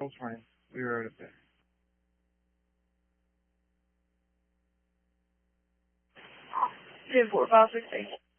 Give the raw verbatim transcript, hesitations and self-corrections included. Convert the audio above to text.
It's fine. We were out of there. Two four five six eight.